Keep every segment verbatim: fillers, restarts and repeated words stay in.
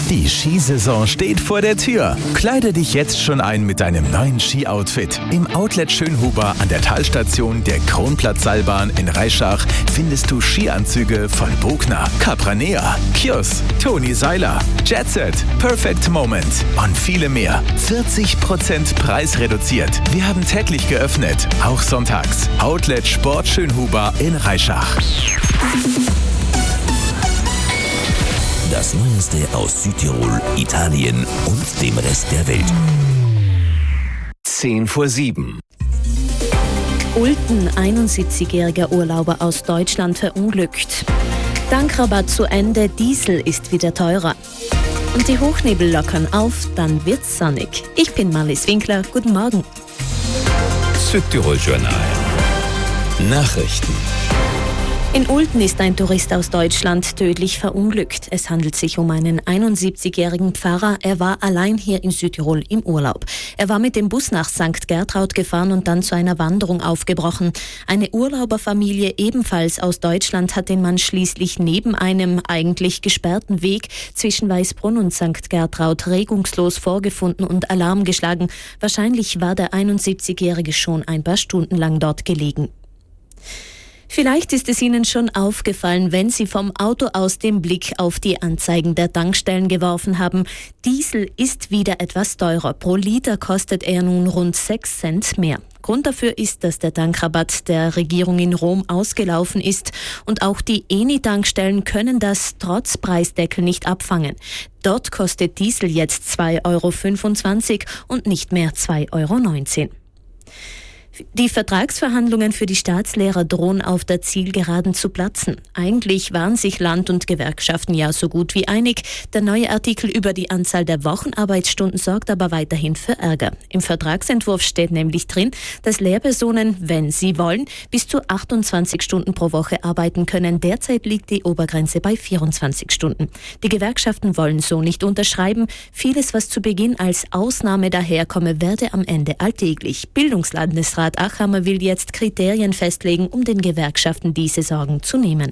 Die Skisaison steht vor der Tür. Kleide dich jetzt schon ein mit deinem neuen Ski-Outfit. Im Outlet Schönhuber an der Talstation der Kronplatz-Seilbahn in Reischach findest du Skianzüge von Bogner, Capranea, Kjos, Toni Seiler, Jetset, Perfect Moment und viele mehr. vierzig Prozent preisreduziert. Wir haben täglich geöffnet, auch sonntags. Outlet Sport Schönhuber in Reischach. Das Neueste aus Südtirol, Italien und dem Rest der Welt. zehn vor sieben. Ulten, einundsiebzigjähriger Urlauber aus Deutschland, verunglückt. Tankrabatt zu Ende, Diesel ist wieder teurer. Und die Hochnebel lockern auf, dann wird's sonnig. Ich bin Marlies Winkler, guten Morgen. Südtirol Journal. Nachrichten. In Ulten ist ein Tourist aus Deutschland tödlich verunglückt. Es handelt sich um einen einundsiebzigjährigen Pfarrer. Er war allein hier in Südtirol im Urlaub. Er war mit dem Bus nach Sankt Gertraud gefahren und dann zu einer Wanderung aufgebrochen. Eine Urlauberfamilie ebenfalls aus Deutschland hat den Mann schließlich neben einem eigentlich gesperrten Weg zwischen Weißbrunn und Sankt Gertraud regungslos vorgefunden und Alarm geschlagen. Wahrscheinlich war der einundsiebzigjährige schon ein paar Stunden lang dort gelegen. Vielleicht ist es Ihnen schon aufgefallen, wenn Sie vom Auto aus den Blick auf die Anzeigen der Tankstellen geworfen haben. Diesel ist wieder etwas teurer. Pro Liter kostet er nun rund sechs Cent mehr. Grund dafür ist, dass der Tankrabatt der Regierung in Rom ausgelaufen ist. Und auch die Eni-Tankstellen können das trotz Preisdeckel nicht abfangen. Dort kostet Diesel jetzt zwei Euro fünfundzwanzig und nicht mehr zwei Euro neunzehn. Die Vertragsverhandlungen für die Staatslehrer drohen auf der Zielgeraden zu platzen. Eigentlich waren sich Land und Gewerkschaften ja so gut wie einig. Der neue Artikel über die Anzahl der Wochenarbeitsstunden sorgt aber weiterhin für Ärger. Im Vertragsentwurf steht nämlich drin, dass Lehrpersonen, wenn sie wollen, bis zu achtundzwanzig Stunden pro Woche arbeiten können. Derzeit liegt die Obergrenze bei vierundzwanzig Stunden. Die Gewerkschaften wollen so nicht unterschreiben. Vieles, was zu Beginn als Ausnahme daherkomme, werde am Ende alltäglich. Bildungslandesrat Achammer will jetzt Kriterien festlegen, um den Gewerkschaften diese Sorgen zu nehmen.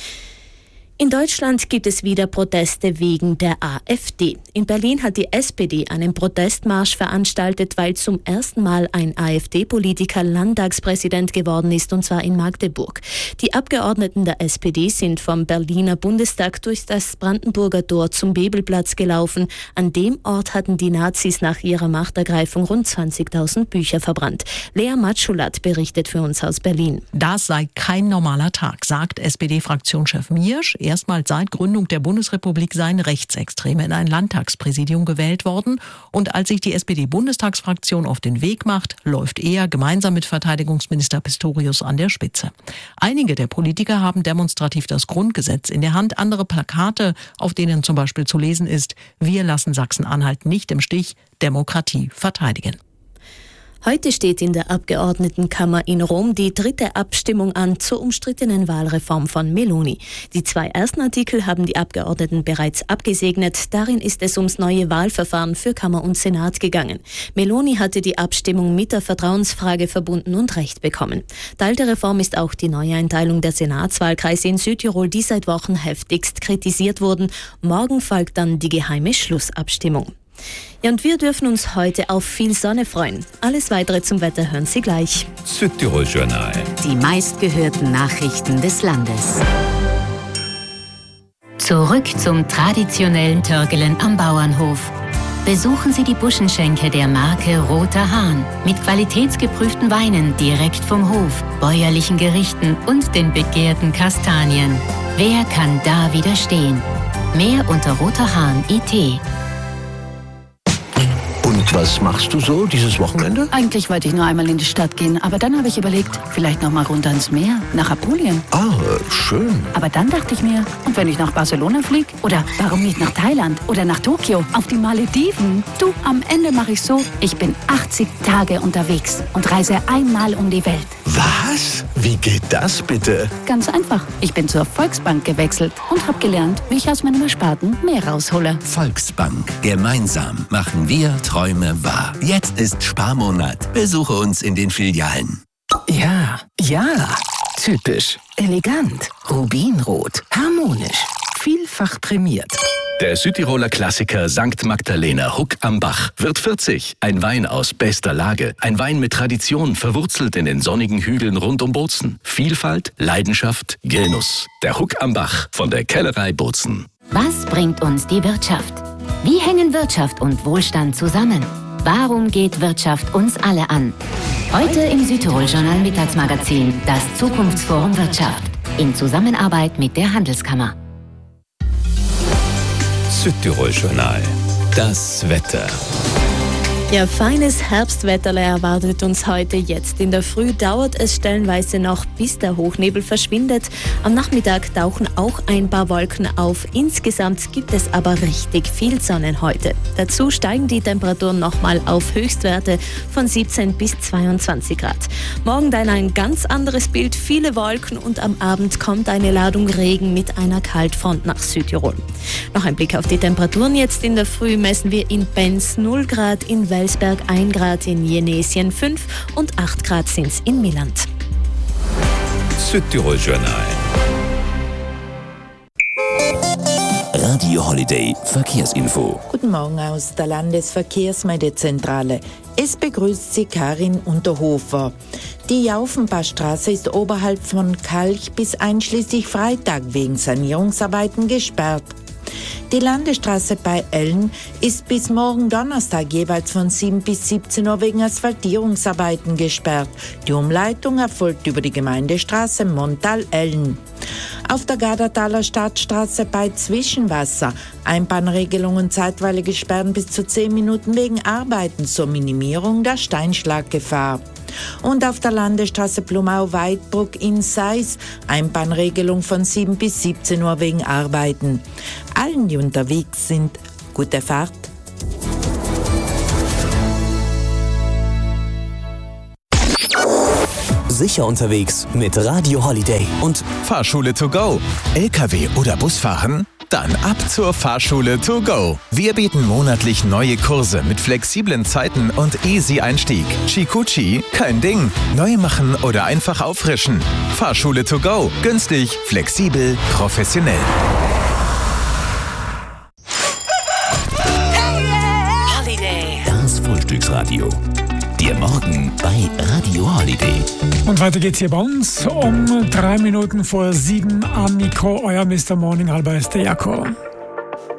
In Deutschland gibt es wieder Proteste wegen der AfD. In Berlin hat die S P D einen Protestmarsch veranstaltet, weil zum ersten Mal ein AfD-Politiker Landtagspräsident geworden ist, und zwar in Magdeburg. Die Abgeordneten der S P D sind vom Berliner Bundestag durch das Brandenburger Tor zum Bebelplatz gelaufen. An dem Ort hatten die Nazis nach ihrer Machtergreifung rund zwanzigtausend Bücher verbrannt. Lea Matschulat berichtet für uns aus Berlin. Das sei kein normaler Tag, sagt S P D-Fraktionschef Miersch. Erstmals seit Gründung der Bundesrepublik seien Rechtsextreme in ein Landtagspräsidium gewählt worden. Und als sich die S P D-Bundestagsfraktion auf den Weg macht, läuft er gemeinsam mit Verteidigungsminister Pistorius an der Spitze. Einige der Politiker haben demonstrativ das Grundgesetz in der Hand, andere Plakate, auf denen zum Beispiel zu lesen ist: Wir lassen Sachsen-Anhalt nicht im Stich, Demokratie verteidigen. Heute steht in der Abgeordnetenkammer in Rom die dritte Abstimmung an zur umstrittenen Wahlreform von Meloni. Die zwei ersten Artikel haben die Abgeordneten bereits abgesegnet. Darin ist es ums neue Wahlverfahren für Kammer und Senat gegangen. Meloni hatte die Abstimmung mit der Vertrauensfrage verbunden und Recht bekommen. Teil der Reform ist auch die Neueinteilung der Senatswahlkreise in Südtirol, die seit Wochen heftigst kritisiert wurden. Morgen folgt dann die geheime Schlussabstimmung. Ja, und wir dürfen uns heute auf viel Sonne freuen. Alles Weitere zum Wetter hören Sie gleich. Südtirol Journal. Die meistgehörten Nachrichten des Landes. Zurück zum traditionellen Törgelen am Bauernhof. Besuchen Sie die Buschenschenke der Marke Roter Hahn mit qualitätsgeprüften Weinen direkt vom Hof, bäuerlichen Gerichten und den begehrten Kastanien. Wer kann da widerstehen? Mehr unter roterhahn punkt it. Und was machst du so dieses Wochenende? Eigentlich wollte ich nur einmal in die Stadt gehen, aber dann habe ich überlegt, vielleicht noch mal runter ins Meer, nach Apulien. Ah, schön. Aber dann dachte ich mir, und wenn ich nach Barcelona fliege? Oder warum nicht nach Thailand oder nach Tokio, auf die Malediven? Du, am Ende mache ich so, ich bin achtzig Tage unterwegs und reise einmal um die Welt. Was? Wie geht das bitte? Ganz einfach. Ich bin zur Volksbank gewechselt und habe gelernt, wie ich aus meinem Ersparten mehr raushole. Volksbank. Gemeinsam machen wir Träume wahr. Jetzt ist Sparmonat. Besuche uns in den Filialen. Ja, ja. Typisch. Elegant. Rubinrot. Harmonisch. Vielfach prämiert. Der Südtiroler Klassiker Sankt Magdalena Huck am Bach wird vierzig. Ein Wein aus bester Lage. Ein Wein mit Tradition, verwurzelt in den sonnigen Hügeln rund um Bozen. Vielfalt, Leidenschaft, Genuss. Der Huck am Bach von der Kellerei Bozen. Was bringt uns die Wirtschaft? Wie hängen Wirtschaft und Wohlstand zusammen? Warum geht Wirtschaft uns alle an? Heute im Südtirol-Journal Mittagsmagazin das Zukunftsforum Wirtschaft in Zusammenarbeit mit der Handelskammer. Südtirol-Journal. Das Wetter. Ja, feines Herbstwetterle erwartet uns heute. Jetzt in der Früh dauert es stellenweise noch, bis der Hochnebel verschwindet. Am Nachmittag tauchen auch ein paar Wolken auf. Insgesamt gibt es aber richtig viel Sonne heute. Dazu steigen die Temperaturen nochmal auf Höchstwerte von siebzehn bis zweiundzwanzig Grad. Morgen dann ein ganz anderes Bild, viele Wolken und am Abend kommt eine Ladung Regen mit einer Kaltfront nach Südtirol. Noch ein Blick auf die Temperaturen. Jetzt in der Früh messen wir in Benz null Grad, in Welsberg ein Grad, in Jenesien fünf und acht Grad sind es in Milland. Südtirol-Journal. Radio Holiday Verkehrsinfo. Guten Morgen aus der Landesverkehrsmeldezentrale. Es begrüßt Sie Karin Unterhofer. Die Jaufenbachstraße ist oberhalb von Kalch bis einschließlich Freitag wegen Sanierungsarbeiten gesperrt. Die Landesstraße bei Elln ist bis morgen Donnerstag jeweils von sieben bis siebzehn Uhr wegen Asphaltierungsarbeiten gesperrt. Die Umleitung erfolgt über die Gemeindestraße Montal-Elln. Auf der Gardertaler Stadtstraße bei Zwischenwasser Einbahnregelungen zeitweilige Sperren bis zu zehn Minuten wegen Arbeiten zur Minimierung der Steinschlaggefahr. Und auf der Landesstraße Blumau-Weidbruck in Seis Einbahnregelung von sieben bis siebzehn Uhr wegen Arbeiten. Allen, die unterwegs sind, gute Fahrt. Sicher unterwegs mit Radio Holiday und Fahrschule to go. L K W oder Busfahren? Dann ab zur Fahrschule to go. Wir bieten monatlich neue Kurse mit flexiblen Zeiten und easy Einstieg. Chikuchi, kein Ding. Neu machen oder einfach auffrischen. Fahrschule to go. Günstig, flexibel, professionell. Das Frühstücksradio. Der Morgen bei Radio Holiday. Und weiter geht's hier bei uns um drei Minuten vor sieben am Mikro. Euer Mister Morning, halber ist der Jakob.